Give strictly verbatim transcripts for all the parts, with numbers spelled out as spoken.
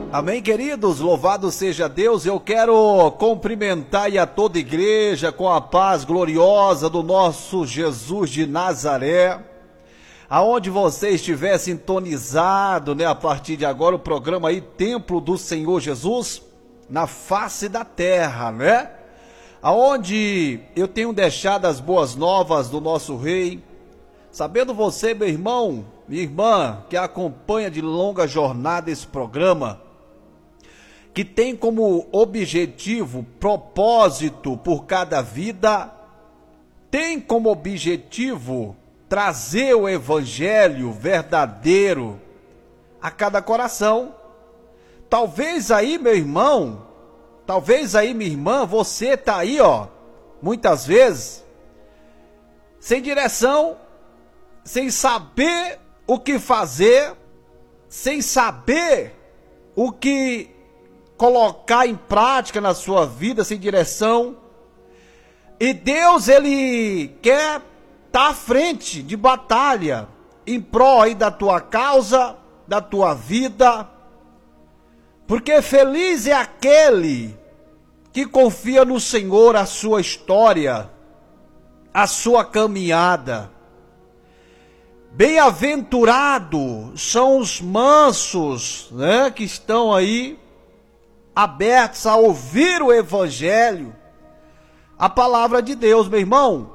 Amém, queridos? Louvado seja Deus. Eu quero cumprimentar a toda a igreja com a paz gloriosa do nosso Jesus de Nazaré. Aonde você estiver sintonizado, né, a partir de agora, o programa aí, Templo do Senhor Jesus, na face da terra, né? Aonde eu tenho deixado as boas novas do nosso Rei. Sabendo você, meu irmão, minha irmã, que acompanha de longa jornada esse programa, que tem como objetivo, propósito por cada vida, tem como objetivo trazer o evangelho verdadeiro a cada coração. Talvez aí, meu irmão, talvez aí, minha irmã, você tá aí, ó, muitas vezes, sem direção, sem saber o que fazer, sem saber o que colocar em prática na sua vida, sem direção. E Deus, ele quer estar à frente de batalha em prol aí da tua causa, da tua vida. Porque feliz é aquele que confia no Senhor a sua história, a sua caminhada. Bem-aventurados são os mansos, né, que estão aí abertos a ouvir o evangelho, a palavra de Deus, meu irmão.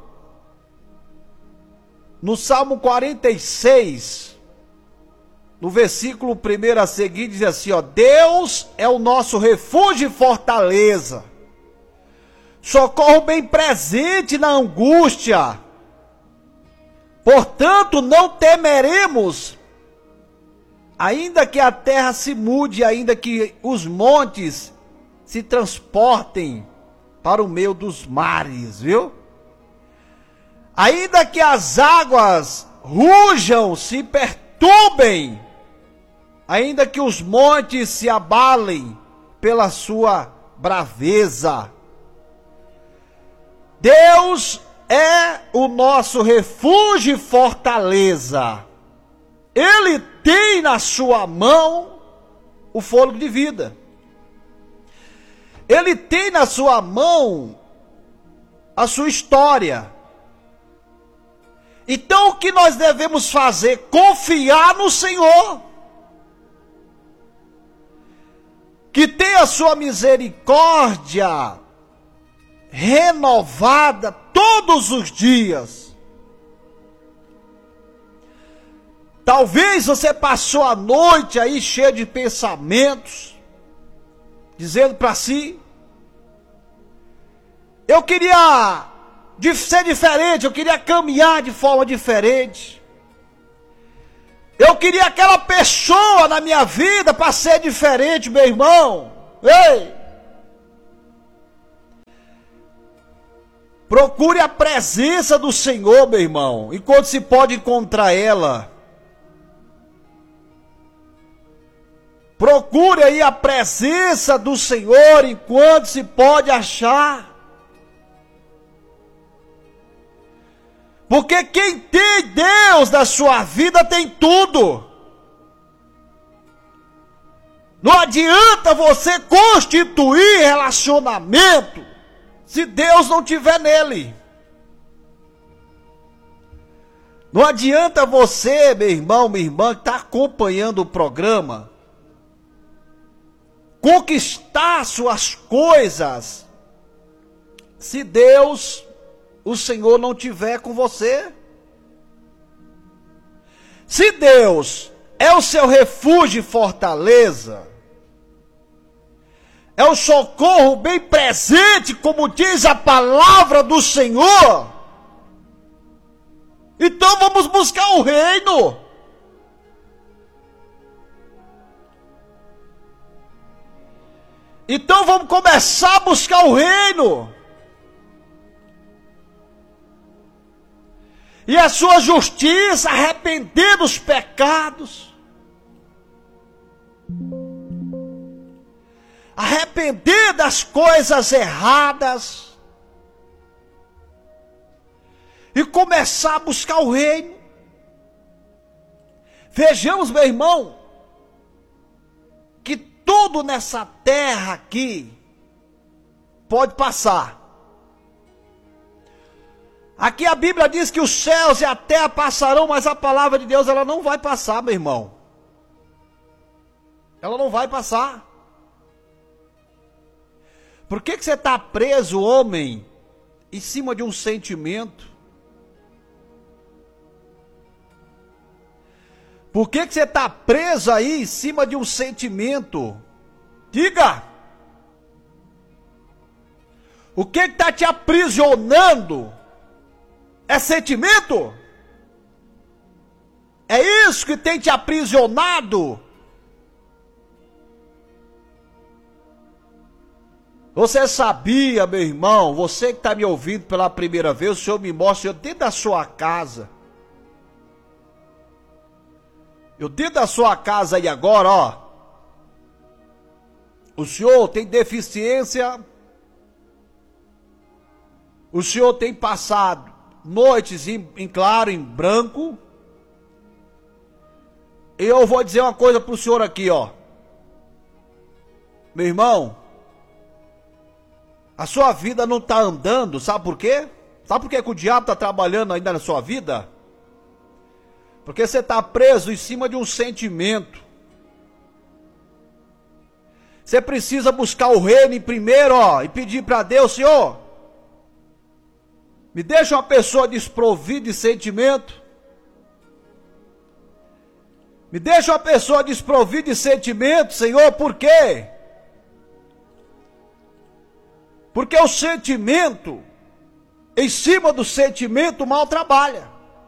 No Salmo quarenta e seis, no versículo primeiro a seguir, diz assim, ó: Deus é o nosso refúgio e fortaleza, socorro bem presente na angústia. Portanto, não temeremos, ainda que a terra se mude, ainda que os montes se transportem para o meio dos mares, viu? Ainda que as águas rujam, se perturbem, ainda que os montes se abalem pela sua braveza. Deus é o nosso refúgio e fortaleza. Ele tem na sua mão o fôlego de vida. Ele tem na sua mão a sua história. Então o que nós devemos fazer? Confiar no Senhor, que tem a sua misericórdia renovada todos os dias. Talvez você passou a noite aí cheio de pensamentos, dizendo para si: eu queria ser diferente, eu queria caminhar de forma diferente, eu queria aquela pessoa na minha vida para ser diferente, meu irmão. Ei! Procure a presença do Senhor, meu irmão, enquanto se pode encontrar ela. Procure aí a presença do Senhor enquanto se pode achar. Porque quem tem Deus na sua vida tem tudo. Não adianta você constituir relacionamento se Deus não estiver nele. Não adianta você, meu irmão, minha irmã, que está acompanhando o programa, conquistar suas coisas, se Deus, o Senhor, não estiver com você. Se Deus é o seu refúgio e fortaleza, é o socorro bem presente, como diz a palavra do Senhor, então vamos buscar o reino. Então vamos começar a buscar o reino. E a sua justiça, arrepender dos pecados. Arrepender das coisas erradas. E começar a buscar o reino. Vejamos, meu irmão, que tudo nessa terra aqui pode passar. Aqui a Bíblia diz que os céus e a terra passarão, mas a palavra de Deus ela não vai passar, meu irmão. Ela não vai passar. Por que que você está preso, homem, em cima de um sentimento? Por que que você está preso aí em cima de um sentimento? Diga! O que que está te aprisionando? É sentimento? É isso que tem te aprisionado? Você sabia, meu irmão, você que está me ouvindo pela primeira vez, o Senhor me mostra, eu dentro da sua casa. Eu dentro da sua casa aí agora, ó. O senhor tem deficiência. O senhor tem passado noites em, em claro, em branco. E eu vou dizer uma coisa pro senhor aqui, ó. Meu irmão, a sua vida não tá andando, sabe por quê? Sabe por que que o diabo tá trabalhando ainda na sua vida? Porque você está preso em cima de um sentimento. Você precisa buscar o reino em primeiro, ó, e pedir para Deus, Senhor, me deixa uma pessoa desprovida de sentimento. Me deixa uma pessoa desprovida de sentimento, Senhor, por quê? Porque o sentimento, em cima do sentimento, o mal trabalha.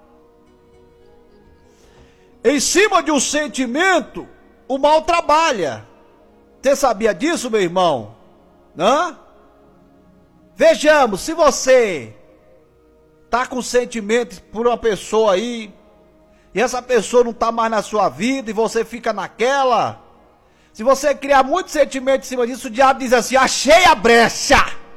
Em cima de um sentimento, o mal trabalha. Você sabia disso, meu irmão? Hã? Vejamos, se você está com sentimento por uma pessoa aí, e essa pessoa não está mais na sua vida, e você fica naquela, se você criar muito sentimento em cima disso, o diabo diz assim, achei a brecha.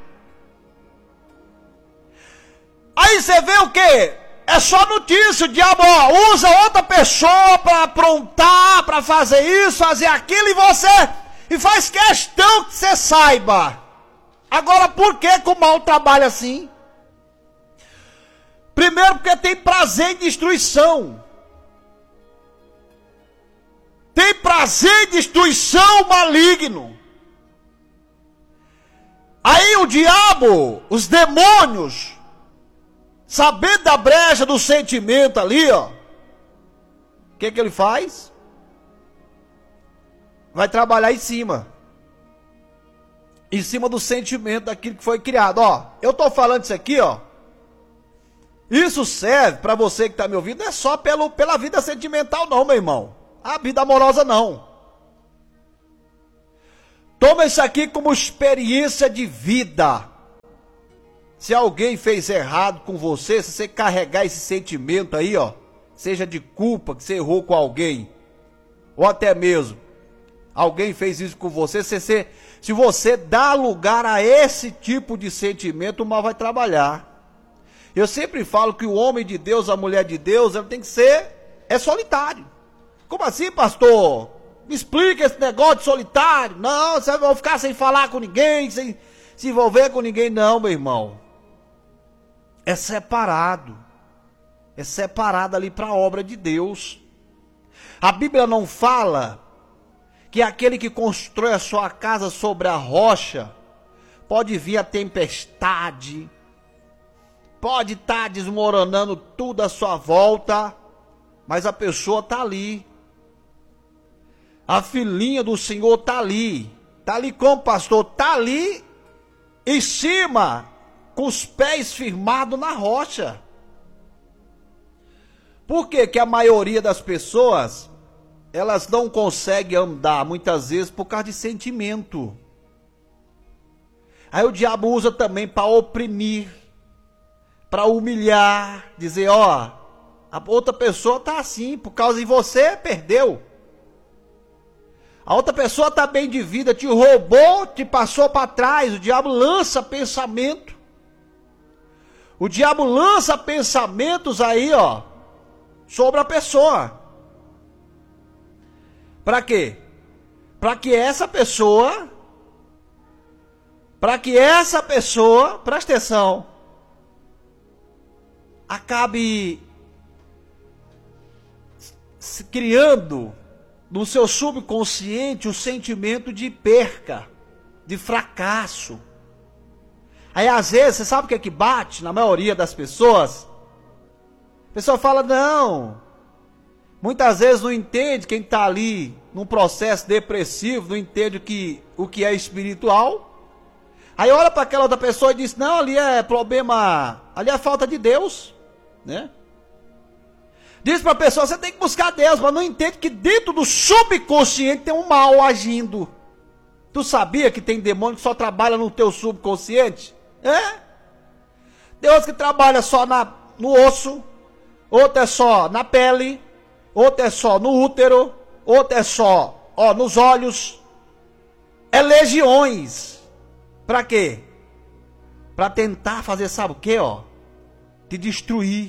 Aí você vê o quê? É só notícia, o diabo ó, usa outra pessoa para aprontar, para fazer isso, fazer aquilo, e você, e faz questão que você saiba. Agora, por que que o mal trabalha assim? Primeiro, porque tem prazer em destruição. Tem prazer em destruição maligno. Aí o diabo, os demônios, sabendo da brecha do sentimento ali, ó, o que que ele faz? Vai trabalhar em cima. Em cima do sentimento daquilo que foi criado, ó. Eu tô falando isso aqui, ó. Isso serve para você que está me ouvindo, não é só pelo, pela vida sentimental não, meu irmão. A vida amorosa não. Toma isso aqui como experiência de vida. Se alguém fez errado com você, se você carregar esse sentimento aí, ó, seja de culpa, que você errou com alguém, ou até mesmo, alguém fez isso com você, se você, se você dá lugar a esse tipo de sentimento, o mal vai trabalhar. Eu sempre falo que o homem de Deus, a mulher de Deus, ela tem que ser, é solitário. Como assim, pastor? Me explica esse negócio de solitário. Não, você vai ficar sem falar com ninguém, sem se envolver com ninguém. Não, meu irmão. É separado. É separado ali para a obra de Deus. A Bíblia não fala que aquele que constrói a sua casa sobre a rocha, pode vir a tempestade, pode estar desmoronando tudo à sua volta, mas a pessoa está ali. A filhinha do Senhor está ali. Está ali como, pastor? Está ali em cima, com os pés firmados na rocha. Por que que a maioria das pessoas, elas não conseguem andar, muitas vezes, por causa de sentimento? Aí o diabo usa também para oprimir, para humilhar, dizer, ó, a outra pessoa está assim, por causa de você, perdeu. A outra pessoa está bem de vida, te roubou, te passou para trás. O diabo lança pensamento. O diabo lança pensamentos aí, ó, sobre a pessoa. Para quê? para que essa pessoa, para que essa pessoa, presta atenção, acabe se criando no seu subconsciente o sentimento de perca, de fracasso. Aí às vezes, você sabe o que é que bate na maioria das pessoas? A pessoa fala, não, muitas vezes não entende quem está ali num processo depressivo, não entende o que, o que é espiritual. Aí olha para aquela outra pessoa e diz, não, ali é problema, ali é falta de Deus, né? Diz para a pessoa, você tem que buscar Deus, mas não entende que dentro do subconsciente tem um mal agindo. Tu sabia que tem demônio que só trabalha no teu subconsciente? É? Deus que trabalha só na, no osso, outro é só na pele, outro é só no útero, outro é só, ó, nos olhos. É legiões. Para quê? Para tentar fazer, sabe o quê, ó? Te destruir.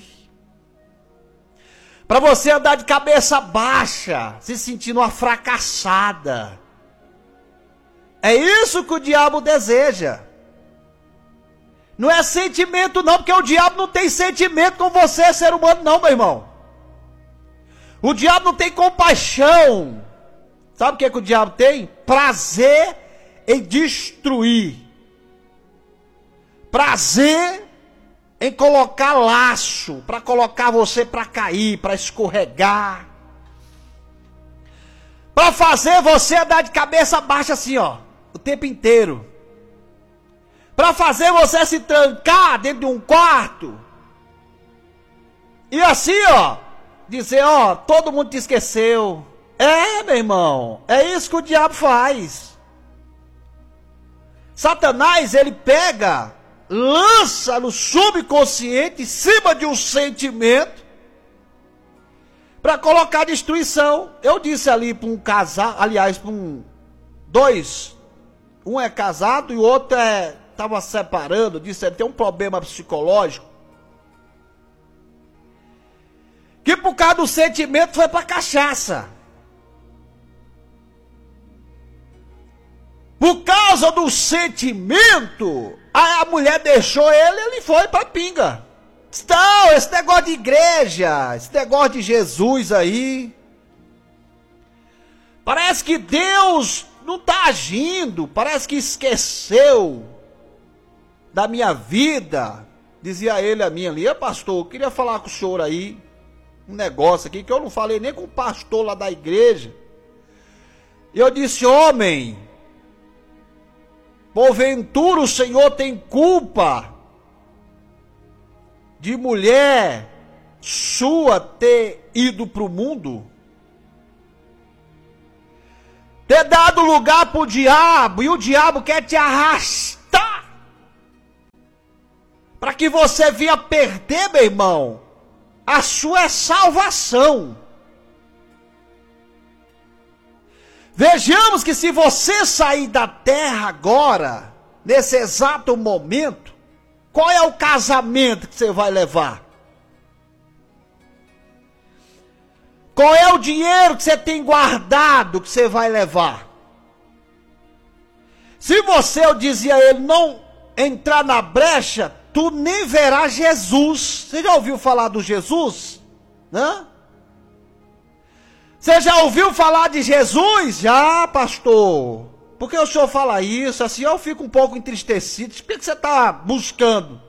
Para você andar de cabeça baixa, se sentindo uma fracassada. É isso que o diabo deseja. Não é sentimento não, porque o diabo não tem sentimento com você, ser humano não, meu irmão. O diabo não tem compaixão. Sabe o que, é que o diabo tem? Prazer em destruir. Prazer em colocar laço, para colocar você para cair, para escorregar. Para fazer você andar de cabeça baixa assim, ó, o tempo inteiro. Para fazer você se trancar dentro de um quarto. E assim, ó, dizer, ó, todo mundo te esqueceu. É, meu irmão, é isso que o diabo faz. Satanás, ele pega, lança no subconsciente, em cima de um sentimento, para colocar destruição. Eu disse ali para um casal, aliás, para um, dois, um é casado e o outro é, estava separando, disse, ele tem um problema psicológico, que por causa do sentimento foi para cachaça. Por causa do sentimento, a mulher deixou ele, ele foi para pinga. Então, esse negócio de igreja, esse negócio de Jesus aí, parece que Deus não está agindo, parece que esqueceu da minha vida. Dizia ele a mim ali, pastor, eu queria falar com o senhor aí, um negócio aqui, que eu não falei nem com o pastor lá da igreja. E eu disse, homem, porventura o Senhor tem culpa de mulher sua ter ido para o mundo? Ter dado lugar para o diabo, e o diabo quer te arrastar para que você venha perder, meu irmão, a sua salvação. Vejamos que se você sair da terra agora, nesse exato momento, qual é o casamento que você vai levar? Qual é o dinheiro que você tem guardado que você vai levar? Se você, eu dizia a ele, não entrar na brecha, tu nem verás Jesus. Você já ouviu falar do Jesus? Hã? Você já ouviu falar de Jesus? Já, pastor. Por que o senhor fala isso? Assim eu fico um pouco entristecido. Por que você está buscando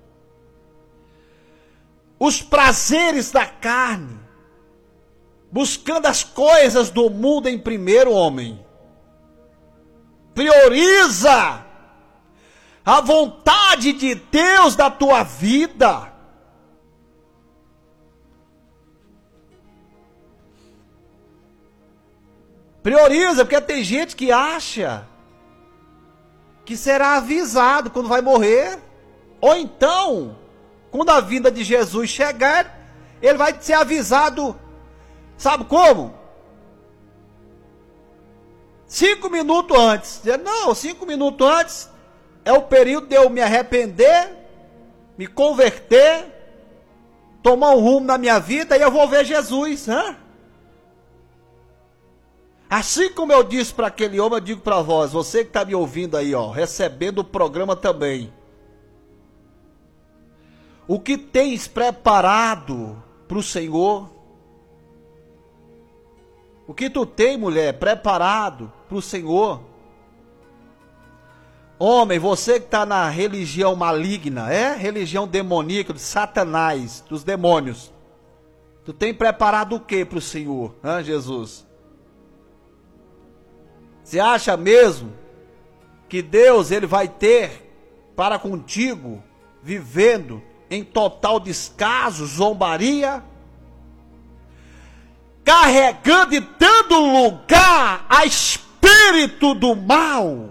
os prazeres da carne? Buscando as coisas do mundo em primeiro, homem. Prioriza a vontade de Deus da tua vida. Prioriza, porque tem gente que acha que será avisado quando vai morrer. Ou então, quando a vinda de Jesus chegar, ele vai ser avisado, sabe como? Cinco minutos antes. Não, cinco minutos antes é o período de eu me arrepender, me converter, tomar um rumo na minha vida e eu vou ver Jesus, hã? Assim como eu disse para aquele homem, eu digo para vós, você que está me ouvindo aí, ó, recebendo o programa também. O que tens preparado para o Senhor? O que tu tem, mulher, preparado para o Senhor? Homem, você que está na religião maligna, é? Religião demoníaca, de Satanás, dos demônios. Tu tem preparado o que para o Senhor, hein, Jesus? Você acha mesmo que Deus ele vai ter para contigo, vivendo em total descaso, zombaria, carregando e dando lugar a espírito do mal?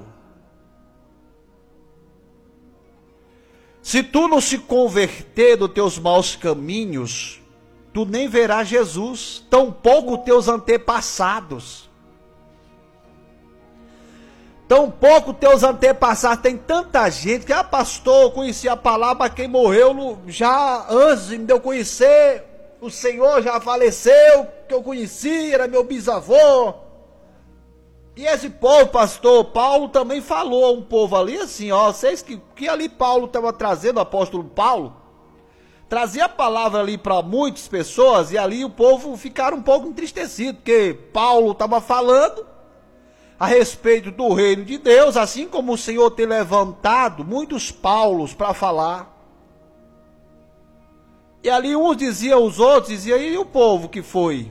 Se tu não se converter dos teus maus caminhos, tu nem verás Jesus, tampouco teus antepassados. Tampouco teus antepassados. Tem tanta gente que, ah, pastor, eu conheci a palavra, quem morreu no, já antes de eu conhecer, o Senhor já faleceu, que eu conheci, era meu bisavô. E esse povo, pastor, Paulo também falou a um povo ali assim, ó, vocês que, que ali Paulo estava trazendo, o apóstolo Paulo, trazia a palavra ali para muitas pessoas, e ali o povo ficaram um pouco entristecido, porque Paulo estava falando a respeito do reino de Deus, assim como o Senhor tem levantado muitos Paulos para falar. E ali uns diziam, os outros diziam, e o povo que foi?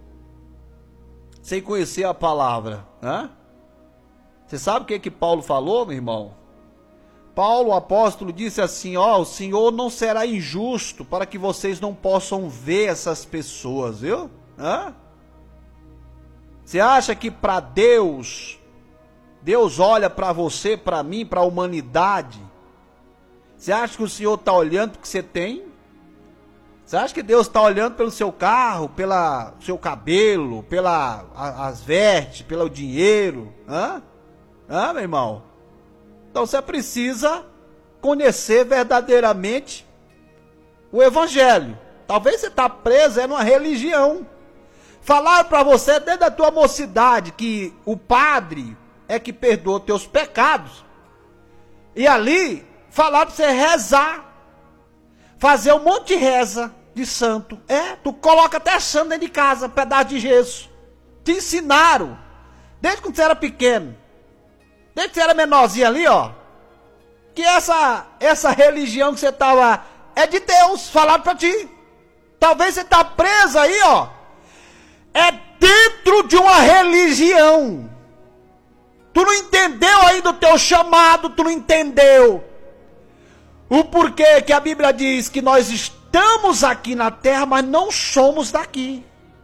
Sem conhecer a palavra, né? Você sabe o que que Paulo falou, meu irmão? Paulo, o apóstolo, disse assim, ó, o Senhor não será injusto para que vocês não possam ver essas pessoas, viu? Hã? Você acha que para Deus, Deus olha para você, para mim, para a humanidade? Você acha que o Senhor está olhando para o que você tem? Você acha que Deus está olhando pelo seu carro, pelo seu cabelo, pela a, as vestes, pelo dinheiro? Hã? Hã, meu irmão? Então você precisa conhecer verdadeiramente o Evangelho. Talvez você está preso é numa religião. Falaram para você desde a tua mocidade que o padre é que perdoa teus pecados. E ali falaram para você rezar. Fazer um monte de reza de santo. É, tu coloca até santo dentro de casa, pedaço de gesso. Te ensinaram. Desde quando você era pequeno. Desde que você era menorzinho ali, ó. Que essa, essa religião que você estava é de Deus. Falaram para ti. Talvez você está preso aí, ó. É dentro de uma religião. Tu não entendeu ainda o teu chamado, tu não entendeu o porquê que a Bíblia diz que nós estamos aqui na terra, mas não somos daqui.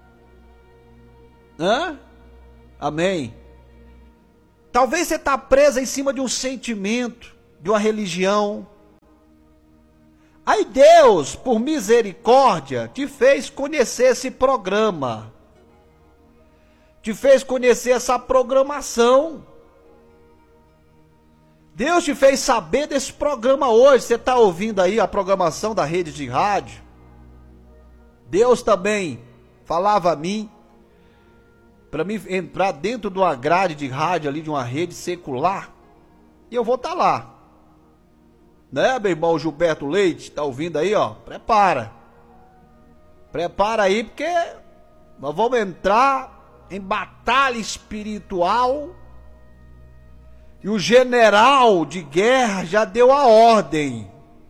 Hã? Amém. Talvez você está preso em cima de um sentimento, de uma religião. Aí Deus, por misericórdia, te fez conhecer esse programa. Te fez conhecer essa programação. Deus te fez saber desse programa hoje. Você está ouvindo aí a programação da rede de rádio. Deus também falava a mim para mim entrar dentro de uma grade de rádio ali, de uma rede secular. E eu vou estar tá lá. Né, meu irmão Gilberto Leite? Está ouvindo aí, ó? Prepara. Prepara aí, porque nós vamos entrar em batalha espiritual. E o general de guerra já deu a ordem.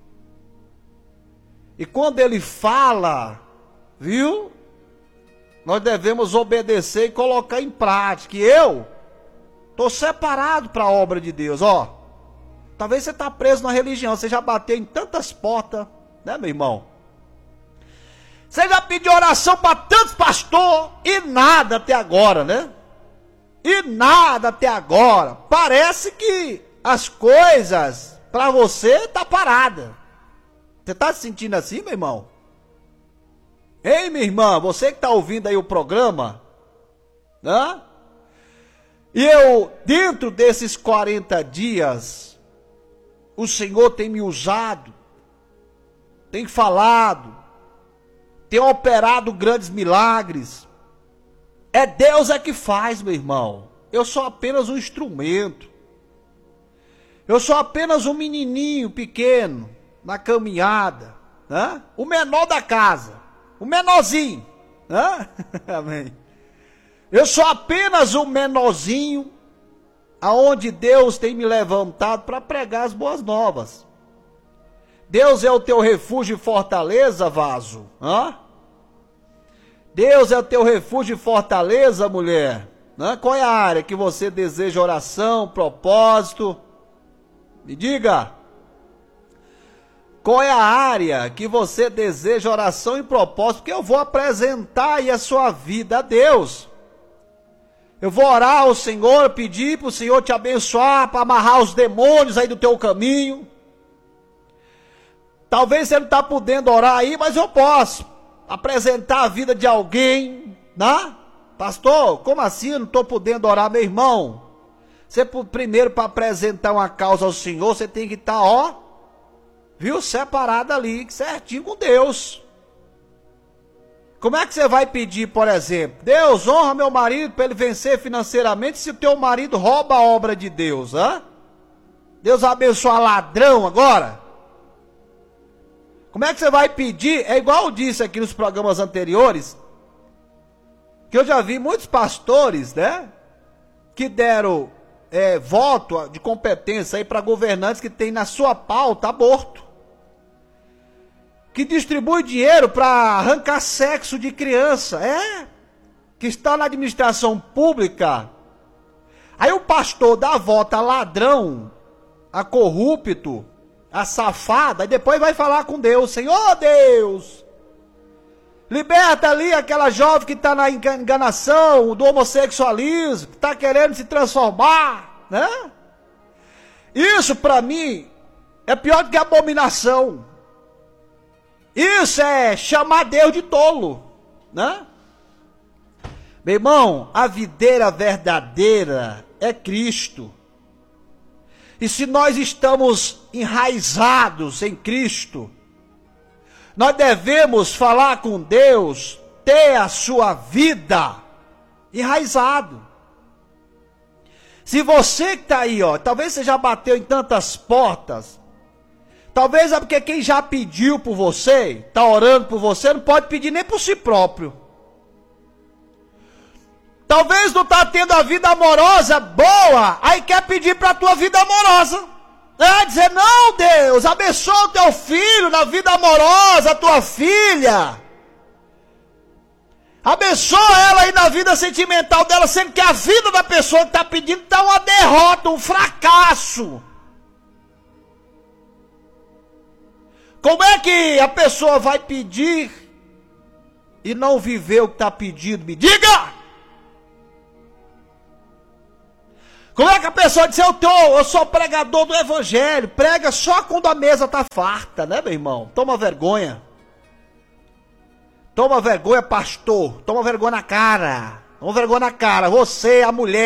E quando ele fala, viu? Nós devemos obedecer e colocar em prática. E eu estou separado para a obra de Deus, ó. Talvez você está preso na religião, você já bateu em tantas portas, né, meu irmão? Você já pediu oração para tantos pastores e nada até agora, né? E nada até agora. Parece que as coisas para você tá parada. Você tá se sentindo assim, meu irmão? Ei, minha irmã, você que tá ouvindo aí o programa, né? E eu, dentro desses quarenta dias, o Senhor tem me usado, tem falado, tem operado grandes milagres. É Deus é que faz, meu irmão. Eu sou apenas um instrumento. Eu sou apenas um menininho pequeno na caminhada, né? O menor da casa, o menorzinho, né? Amém. Eu sou apenas um menorzinho aonde Deus tem me levantado para pregar as boas novas. Deus é o teu refúgio e fortaleza, vaso, hã? Deus é o teu refúgio e fortaleza, mulher. Né? Qual é a área que você deseja oração, propósito? Me diga. Qual é a área que você deseja oração e propósito? Porque eu vou apresentar aí a sua vida a Deus. Eu vou orar ao Senhor, pedir para o Senhor te abençoar, para amarrar os demônios aí do teu caminho. Talvez você não está podendo orar aí, mas eu posso apresentar a vida de alguém, né? Pastor, como assim eu não estou podendo orar, meu irmão? Você primeiro, para apresentar uma causa ao Senhor, você tem que estar, ó, viu, separado ali, certinho com Deus. Como é que você vai pedir, por exemplo, Deus, honra meu marido para ele vencer financeiramente, se o teu marido rouba a obra de Deus, hã? Deus vai abençoar ladrão agora? Como é que você vai pedir? É igual eu disse aqui nos programas anteriores, que eu já vi muitos pastores, né, que deram é, voto de competência aí para governantes que tem na sua pauta aborto, que distribui dinheiro para arrancar sexo de criança, é, que está na administração pública. Aí o pastor dá voto a ladrão, a corrupto, a safada, e depois vai falar com Deus, Senhor Deus, liberta ali aquela jovem que está na enganação, do homossexualismo, que está querendo se transformar, né? Isso para mim é pior do que abominação. Isso é chamar Deus de tolo, né? Meu irmão, a videira verdadeira é Cristo. E se nós estamos enraizados em Cristo, nós devemos falar com Deus, ter a sua vida enraizado. Se você que está aí, ó, talvez você já bateu em tantas portas, talvez é porque quem já pediu por você, está orando por você, não pode pedir nem por si próprio. Talvez não está tendo a vida amorosa boa, aí quer pedir para a tua vida amorosa. É dizer, não Deus, abençoa o teu filho na vida amorosa, a tua filha. Abençoa ela aí na vida sentimental dela, sendo que a vida da pessoa que está pedindo está uma derrota, um fracasso. Como é que a pessoa vai pedir e não viver o que está pedindo? Me diga! Como é que a pessoa diz, eu, tô, eu sou pregador do evangelho, prega só quando a mesa está farta, né, meu irmão? Toma vergonha. Toma vergonha, pastor. Toma vergonha na cara. Toma vergonha na cara. Você, a mulher.